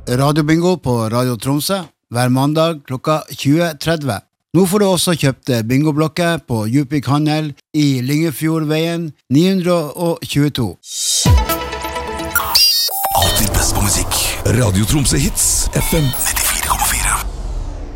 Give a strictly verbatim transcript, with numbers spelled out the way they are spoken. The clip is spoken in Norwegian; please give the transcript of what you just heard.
radiobingo på Radio Tromsø hver mandag klokka tjue tretti. Nå får du også kjøpt bingoblokker på Djupvik Handel i Lyngefjordveien ni hundre tjueto. Alltid best på musikk. Radio Tromsø Hits F M